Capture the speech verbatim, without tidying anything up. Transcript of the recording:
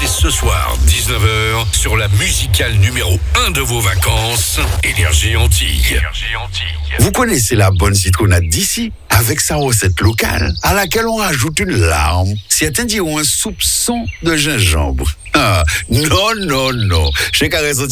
C'est ce soir, dix-neuf heures, sur la musicale numéro un de vos vacances, Énergie Antilles. Énergie Antilles. Vous connaissez la bonne citronnade d'ici? Avec sa recette locale, à laquelle on rajoute une larme, certains diront un soupçon de gingembre. Ah, non, non, non. Chez Caresse